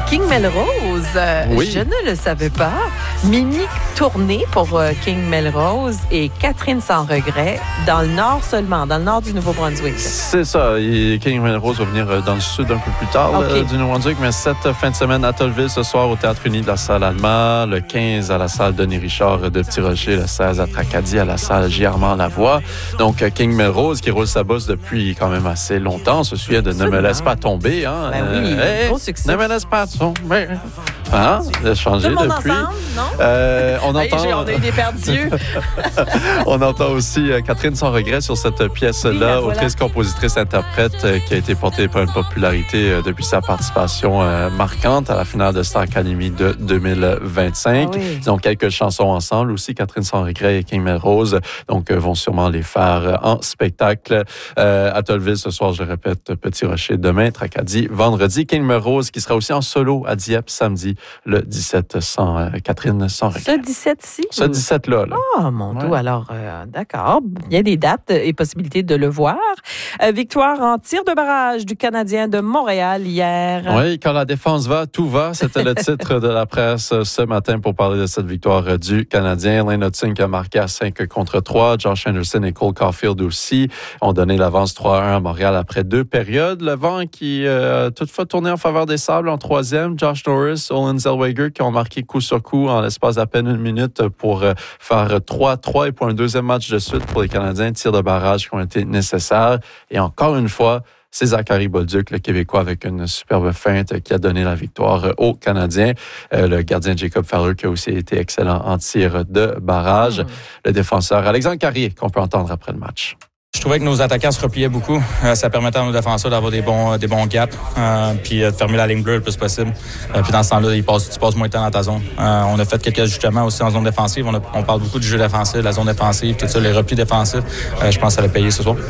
King Melrose, Oui. je ne le savais pas. Mini tournée pour King Melrose et Catherine sans regret dans le nord seulement, dans le nord du Nouveau-Brunswick. C'est ça. Et King Melrose va venir dans le sud un peu plus tard du Nouveau-Brunswick, mais cette fin de semaine à Tollville ce soir au Théâtre Uni de la Salle Alma, le 15 à la salle Denis Richard de Petit-Rocher, le 16 à Tracadie à la salle J. Armand Lavoie. Donc King Melrose qui roule sa bosse depuis quand même assez longtemps. On se souvient de Ne me laisse pas tomber. Hein? Ben oui, gros succès. Ne me laisse pas tomber. Hein? Ça a changé Tout le monde depuis. ensemble, non? On entend... on a eu des perdus. On entend aussi Catherine sans regret sur cette pièce-là, Oui, voilà. autrice, compositrice, interprète, qui a été portée par une popularité depuis sa participation marquante à la finale de Star Academy de 2025. Ah oui. Ils ont quelques chansons ensemble aussi, Catherine sans regret et King Melrose, donc vont sûrement les faire en spectacle à Tollville ce soir, je le répète, Petit-Rocher demain, Tracadie vendredi, King Melrose qui sera aussi en solo à Dieppe samedi le 17 sans Catherine sans regret. Ce 17-ci? Ce 17-là. Là. Oh, mon Dieu, alors, d'accord. Il y a des dates et possibilités de le voir. Victoire en tir de barrage du Canadien de Montréal hier. Oui, quand la défense va, tout va. C'était le titre de la presse ce matin pour parler de cette victoire du Canadien. Lane Hutson qui a marqué à 5-3. Josh Anderson et Cole Caulfield aussi ont donné l'avance 3-1 à Montréal après 2 périodes. Le vent qui a toutefois tourné en faveur des Sables en 3e. Josh Norris, Olin Zellweger qui ont marqué coup sur coup en l'espace d'à peine 1 minute pour faire 3-3 et pour un deuxième match de suite pour les Canadiens. Tirs de barrage qui ont été nécessaires. Et encore une fois, c'est Zachary Bolduc, le Québécois, avec une superbe feinte qui a donné la victoire aux Canadiens. Le gardien Jacob Fowler qui a aussi été excellent en tir de barrage. Le défenseur Alexandre Carrier qu'on peut entendre après le match. Je trouvais que nos attaquants se repliaient beaucoup. Ça permettait à nos défenseurs d'avoir des bons gaps, puis de fermer la ligne bleue le plus possible. Puis dans ce temps-là, tu passes moins de temps dans ta zone. On a fait quelques ajustements aussi en zone défensive. On parle beaucoup du jeu défensif, la zone défensive, tout ça, les replis défensifs. Je pense que ça l'a payé ce soir.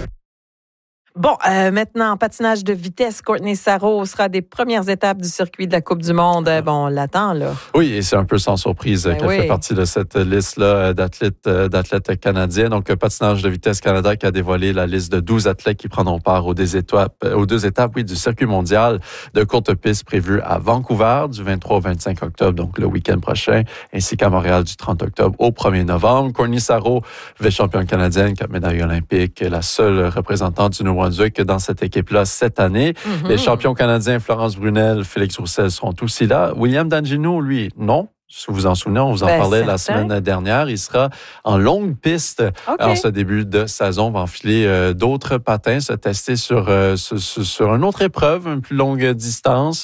Bon, maintenant, en patinage de vitesse, Courtney Sarrault sera des premières étapes du circuit de la Coupe du Monde. Bon, on l'attend, là. Oui, et c'est un peu sans surprise qu'elle fait partie de cette liste-là d'athlètes canadiens. Donc, Patinage de vitesse Canada qui a dévoilé la liste de 12 athlètes qui prendront part aux deux étapes du circuit mondial de courte piste prévu à Vancouver du 23 au 25 octobre, donc le week-end prochain, ainsi qu'à Montréal du 30 octobre au 1er novembre. Courtney Sarrault, vice-championne canadienne, 4 médailles olympiques, la seule représentante du Nouveau-Brunswick dans cette équipe-là cette année. Les champions canadiens Florence Brunel, Félix Roussel seront aussi là. William D'Angelo, lui, non. Si vous vous en souvenez, on vous en parlait la semaine dernière. Il sera en longue piste en ce début de saison. On va enfiler d'autres patins, se tester sur une autre épreuve, une plus longue distance.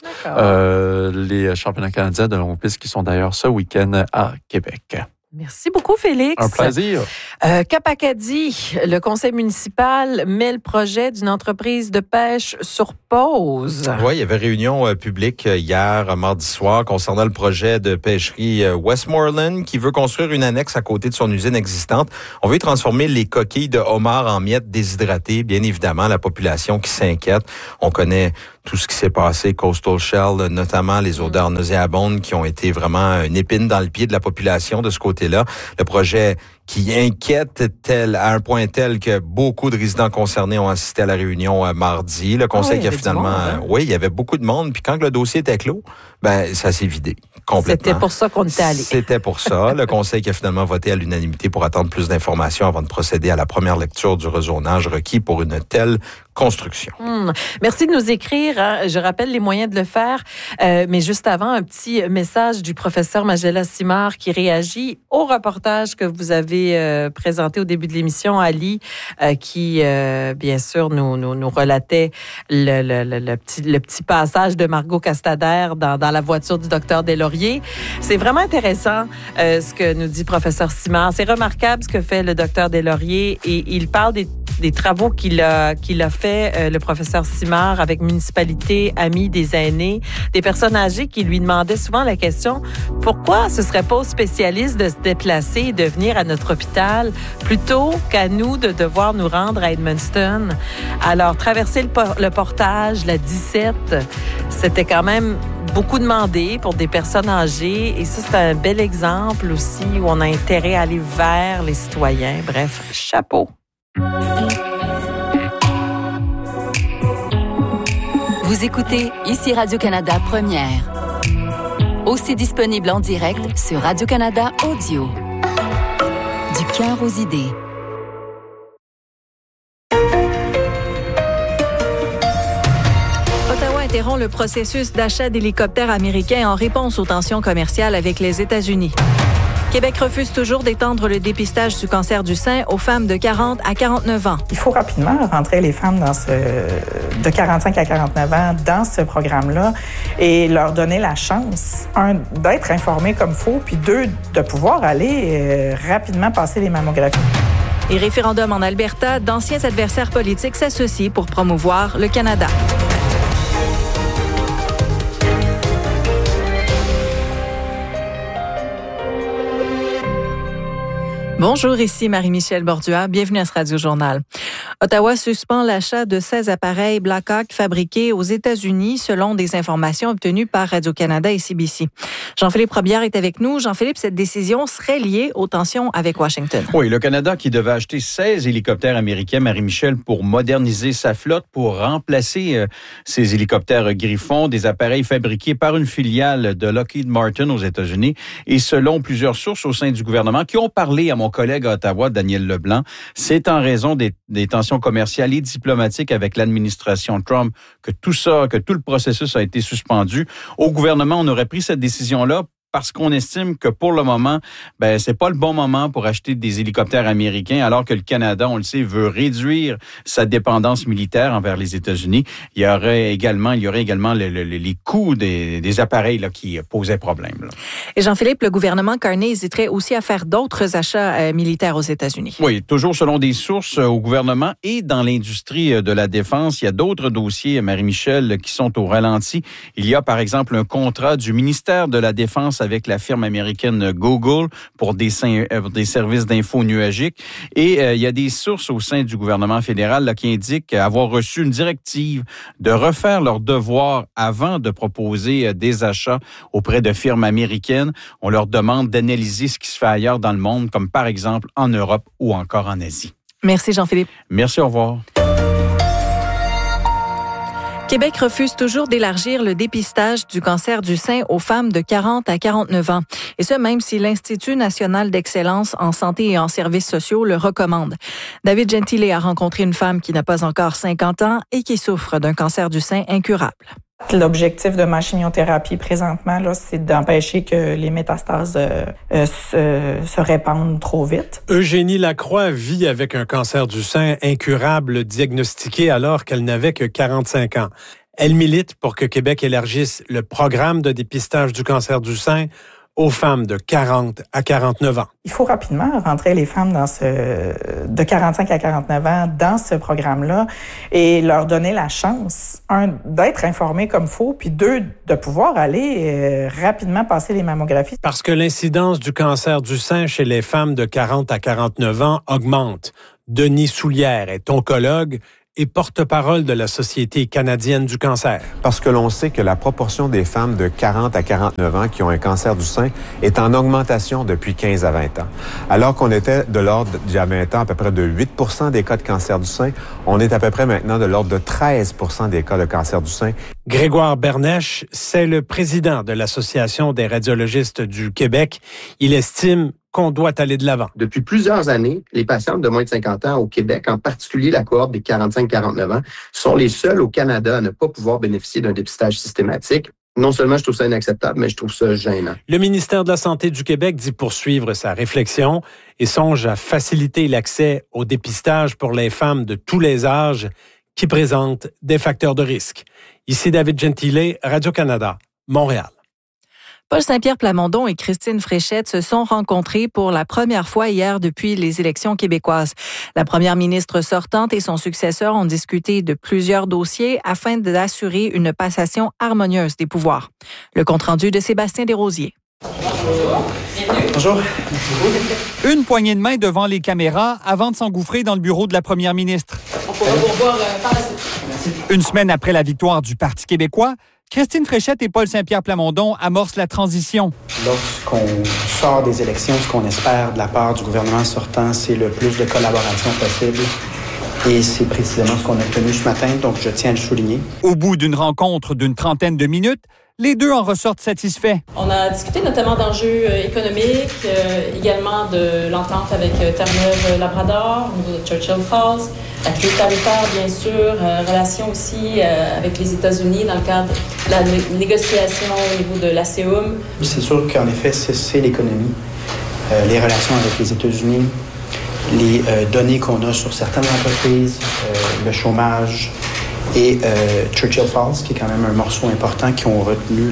Les championnats canadiens de longue piste qui sont d'ailleurs ce week-end à Québec. Merci beaucoup, Félix. Un plaisir. Cap Acadie, le conseil municipal met le projet d'une entreprise de pêche sur pause. Oui, il y avait réunion publique hier, mardi soir, concernant le projet de pêcherie Westmoreland qui veut construire une annexe à côté de son usine existante. On veut transformer les coquilles de homard en miettes déshydratées. Bien évidemment, la population qui s'inquiète. On connaît tout ce qui s'est passé, Coastal Shell, notamment les odeurs nauséabondes qui ont été vraiment une épine dans le pied de la population de ce côté-là. Le projet qui inquiète à un point tel que beaucoup de résidents concernés ont assisté à la réunion mardi. Le conseil qui a finalement... Oui, il y avait beaucoup de monde. Puis quand le dossier était clos, ça s'est vidé complètement. C'était pour ça qu'on était allé. C'était pour ça. Le conseil qui a finalement voté à l'unanimité pour attendre plus d'informations avant de procéder à la première lecture du rezonage requis pour une telle construction. Merci de nous écrire. Hein. Je rappelle les moyens de le faire. Mais juste avant, un petit message du professeur Magella Simard qui réagit au reportage que vous avez présenté au début de l'émission, Ali, qui, bien sûr, nous relatait le petit passage de Margot Castader dans la voiture du docteur Deslauriers. C'est vraiment intéressant ce que nous dit professeur Simard. C'est remarquable ce que fait le docteur Deslauriers et il parle des travaux qu'il a fait, le professeur Simard, avec municipalité, amis des aînés, des personnes âgées qui lui demandaient souvent la question « Pourquoi ce serait pas aux spécialistes de se déplacer et de venir à notre hôpital plutôt qu'à nous de devoir nous rendre à Edmundston? » Alors, traverser le portage, la 17, c'était quand même beaucoup demandé pour des personnes âgées. Et ça, c'est un bel exemple aussi où on a intérêt à aller vers les citoyens. Bref, chapeau. Vous écoutez ici Radio-Canada Première. Aussi disponible en direct sur Radio-Canada Audio. Du cœur aux idées. Ottawa interrompt le processus d'achat d'hélicoptères américains en réponse aux tensions commerciales avec les États-Unis. Québec refuse toujours d'étendre le dépistage du cancer du sein aux femmes de 40 à 49 ans. Il faut rapidement rentrer les femmes de 45 à 49 ans dans ce programme-là et leur donner la chance, un, d'être informées comme il faut, puis deux, de pouvoir aller rapidement passer les mammographies. Et référendum en Alberta, d'anciens adversaires politiques s'associent pour promouvoir le Canada. Bonjour, ici Marie-Michel Borduas. Bienvenue à ce Radio-Journal. Ottawa suspend l'achat de 16 appareils Black Hawk fabriqués aux États-Unis selon des informations obtenues par Radio-Canada et CBC. Jean-Philippe Robillard est avec nous. Jean-Philippe, cette décision serait liée aux tensions avec Washington. Oui, le Canada qui devait acheter 16 hélicoptères américains, Marie-Michel, pour moderniser sa flotte, pour remplacer ces hélicoptères Griffon, des appareils fabriqués par une filiale de Lockheed Martin aux États-Unis. Et selon plusieurs sources au sein du gouvernement qui ont parlé à mon collègue à Ottawa, Daniel Leblanc, c'est en raison des tensions commerciales et diplomatiques avec l'administration Trump que tout le processus a été suspendu. Au gouvernement, on aurait pris cette décision-là parce qu'on estime que pour le moment, c'est pas le bon moment pour acheter des hélicoptères américains, alors que le Canada, on le sait, veut réduire sa dépendance militaire envers les États-Unis. Il y aurait également les coûts des appareils là, qui posaient problème. Là. Et Jean-Philippe, le gouvernement Carney hésiterait aussi à faire d'autres achats militaires aux États-Unis. Oui, toujours selon des sources au gouvernement et dans l'industrie de la défense. Il y a d'autres dossiers, Marie-Michel, qui sont au ralenti. Il y a par exemple un contrat du ministère de la Défense avec la firme américaine Google pour des services d'info nuagiques. Et il y a des sources au sein du gouvernement fédéral là, qui indiquent avoir reçu une directive de refaire leurs devoirs avant de proposer des achats auprès de firmes américaines. On leur demande d'analyser ce qui se fait ailleurs dans le monde, comme par exemple en Europe ou encore en Asie. Merci Jean-Philippe. Merci, au revoir. Québec refuse toujours d'élargir le dépistage du cancer du sein aux femmes de 40 à 49 ans. Et ce, même si l'Institut national d'excellence en santé et en services sociaux le recommande. David Gentile a rencontré une femme qui n'a pas encore 50 ans et qui souffre d'un cancer du sein incurable. L'objectif de ma chimiothérapie présentement, là, c'est d'empêcher que les métastases se répandent trop vite. Eugénie Lacroix vit avec un cancer du sein incurable diagnostiqué alors qu'elle n'avait que 45 ans. Elle milite pour que Québec élargisse le programme de dépistage du cancer du sein aux femmes de 40 à 49 ans. Il faut rapidement rentrer les femmes de 45 à 49 ans dans ce programme-là et leur donner la chance, un, d'être informées comme il faut, puis deux, de pouvoir aller rapidement passer les mammographies. Parce que l'incidence du cancer du sein chez les femmes de 40 à 49 ans augmente. Denis Soulière est oncologue et porte-parole de la Société canadienne du cancer. Parce que l'on sait que la proportion des femmes de 40 à 49 ans qui ont un cancer du sein est en augmentation depuis 15 à 20 ans. Alors qu'on était de l'ordre, il y a 20 ans, à peu près de 8% des cas de cancer du sein, on est à peu près maintenant de l'ordre de 13% des cas de cancer du sein. Grégoire Bernèche, c'est le président de l'Association des radiologistes du Québec. Il estime qu'on doit aller de l'avant. Depuis plusieurs années, les patientes de moins de 50 ans au Québec, en particulier la cohorte des 45-49 ans, sont les seuls au Canada à ne pas pouvoir bénéficier d'un dépistage systématique. Non seulement je trouve ça inacceptable, mais je trouve ça gênant. Le ministère de la Santé du Québec dit poursuivre sa réflexion et songe à faciliter l'accès au dépistage pour les femmes de tous les âges qui présentent des facteurs de risque. Ici David Gentile, Radio-Canada, Montréal. Paul Saint-Pierre Plamondon et Christine Fréchette se sont rencontrés pour la première fois hier depuis les élections québécoises. La première ministre sortante et son successeur ont discuté de plusieurs dossiers afin d'assurer une passation harmonieuse des pouvoirs. Le compte-rendu de Sébastien Desrosiers. Bonjour. Une poignée de main devant les caméras avant de s'engouffrer dans le bureau de la première ministre. On pourra vous revoir par la suite. Merci. Une semaine après la victoire du Parti québécois, Christine Fréchette et Paul Saint-Pierre Plamondon amorcent la transition. Lorsqu'on sort des élections, ce qu'on espère de la part du gouvernement sortant, c'est le plus de collaboration possible. Et c'est précisément ce qu'on a obtenu ce matin, donc je tiens à le souligner. Au bout d'une rencontre d'une trentaine de minutes, Les deux en ressortent satisfaits. On a discuté notamment d'enjeux économiques, également de l'entente avec Terre-Neuve-Labrador, au niveau de Churchill Falls, la crise tarifaire, bien sûr, relations aussi avec les États-Unis dans le cadre de la négociation au niveau de l'ASEUM. C'est sûr qu'en effet, c'est l'économie, les relations avec les États-Unis, les données qu'on a sur certaines entreprises, le chômage, et Churchill Falls, qui est quand même un morceau important qui ont retenu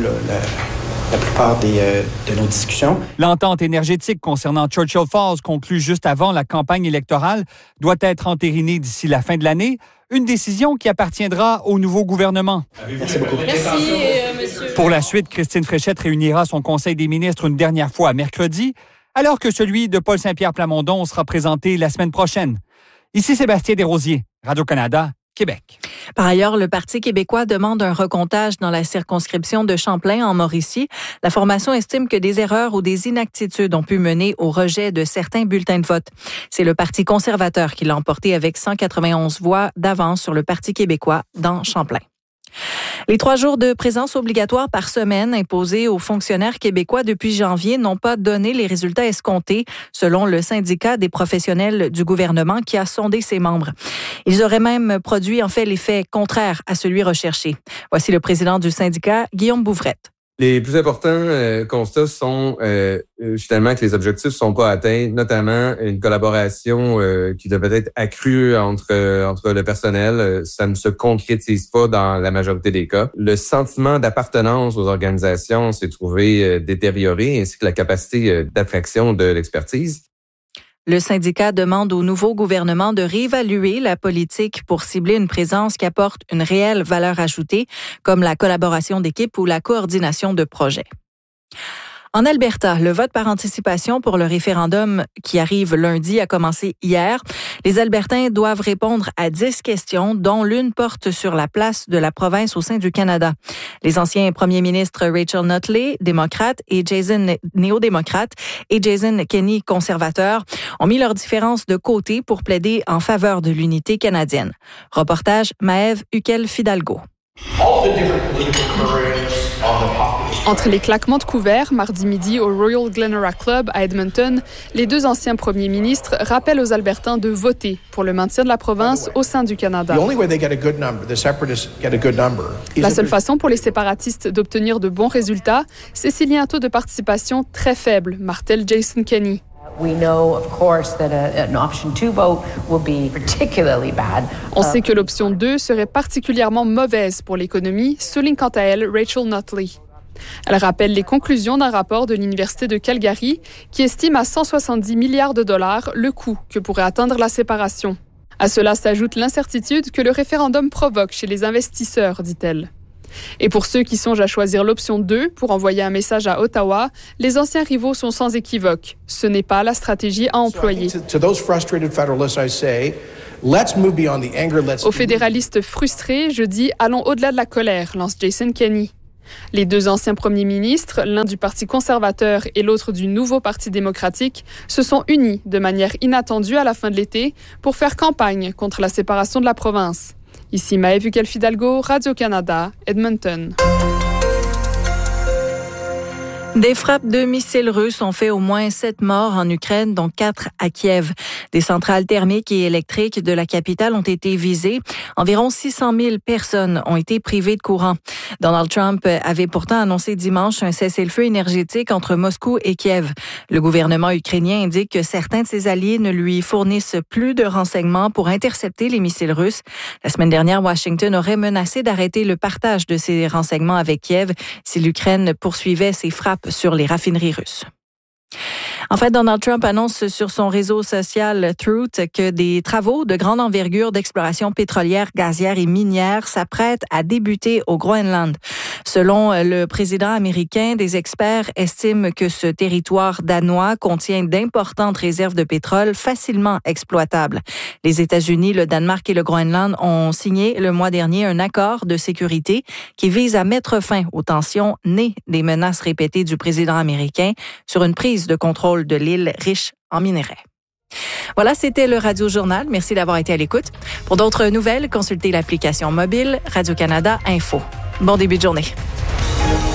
la plupart de nos discussions. L'entente énergétique concernant Churchill Falls, conclue juste avant la campagne électorale, doit être entérinée d'ici la fin de l'année, une décision qui appartiendra au nouveau gouvernement. Merci beaucoup. Merci, monsieur. Pour la suite, Christine Fréchette réunira son Conseil des ministres une dernière fois mercredi, alors que celui de Paul Saint-Pierre Plamondon sera présenté la semaine prochaine. Ici Sébastien Desrosiers, Radio-Canada, Québec. Par ailleurs, le Parti québécois demande un recomptage dans la circonscription de Champlain en Mauricie. La formation estime que des erreurs ou des inaptitudes ont pu mener au rejet de certains bulletins de vote. C'est le Parti conservateur qui l'a emporté avec 191 voix d'avance sur le Parti québécois dans Champlain. Les 3 jours de présence obligatoire par semaine imposés aux fonctionnaires québécois depuis janvier n'ont pas donné les résultats escomptés, selon le syndicat des professionnels du gouvernement qui a sondé ses membres. Ils auraient même produit en fait l'effet contraire à celui recherché. Voici le président du syndicat, Guillaume Bouvrette. Les plus importants constats sont justement que les objectifs ne sont pas atteints, notamment une collaboration qui devait être accrue entre le personnel. Ça ne se concrétise pas dans la majorité des cas. Le sentiment d'appartenance aux organisations s'est trouvé détérioré, ainsi que la capacité d'attraction de l'expertise. Le syndicat demande au nouveau gouvernement de réévaluer la politique pour cibler une présence qui apporte une réelle valeur ajoutée, comme la collaboration d'équipe ou la coordination de projets. En Alberta, le vote par anticipation pour le référendum qui arrive lundi a commencé hier. Les Albertains doivent répondre à 10 questions, dont l'une porte sur la place de la province au sein du Canada. Les anciens premiers ministres Rachel Notley, démocrate, et néo-démocrate, et Jason Kenney, conservateur, ont mis leurs différences de côté pour plaider en faveur de l'unité canadienne. Reportage Maëve Huquel-Fidalgo. Entre les claquements de couverts, mardi midi au Royal Glenora Club à Edmonton, les 2 anciens premiers ministres rappellent aux Albertains de voter pour le maintien de la province au sein du Canada. La seule façon pour les séparatistes d'obtenir de bons résultats, c'est s'il y a un taux de participation très faible, martèle Jason Kenney. On sait que l'option 2 serait particulièrement mauvaise pour l'économie, souligne quant à elle Rachel Notley. Elle rappelle les conclusions d'un rapport de l'Université de Calgary qui estime à 170 milliards de dollars le coût que pourrait atteindre la séparation. À cela s'ajoute l'incertitude que le référendum provoque chez les investisseurs, dit-elle. Et pour ceux qui songent à choisir l'option 2 pour envoyer un message à Ottawa, les anciens rivaux sont sans équivoque. Ce n'est pas la stratégie à employer. Aux fédéralistes frustrés, je dis « allons au-delà de la colère », lance Jason Kenney. Les 2 anciens premiers ministres, l'un du Parti conservateur et l'autre du nouveau Parti démocratique, se sont unis de manière inattendue à la fin de l'été pour faire campagne contre la séparation de la province. Ici Maëve Huquel-Fidalgo, Radio-Canada, Edmonton. Des frappes de missiles russes ont fait au moins 7 morts en Ukraine, dont 4 à Kiev. Des centrales thermiques et électriques de la capitale ont été visées. Environ 600 000 personnes ont été privées de courant. Donald Trump avait pourtant annoncé dimanche un cessez-le-feu énergétique entre Moscou et Kiev. Le gouvernement ukrainien indique que certains de ses alliés ne lui fournissent plus de renseignements pour intercepter les missiles russes. La semaine dernière, Washington aurait menacé d'arrêter le partage de ces renseignements avec Kiev si l'Ukraine poursuivait ses frappes sur les raffineries russes. En fait, Donald Trump annonce sur son réseau social Truth que des travaux de grande envergure d'exploration pétrolière, gazière et minière s'apprêtent à débuter au Groenland. Selon le président américain, des experts estiment que ce territoire danois contient d'importantes réserves de pétrole facilement exploitables. Les États-Unis, le Danemark et le Groenland ont signé le mois dernier un accord de sécurité qui vise à mettre fin aux tensions nées des menaces répétées du président américain sur une prise de contrôle de l'île riche en minerais. Voilà, c'était le Radio Journal. Merci d'avoir été à l'écoute. Pour d'autres nouvelles, consultez l'application mobile Radio-Canada Info. Bon début de journée.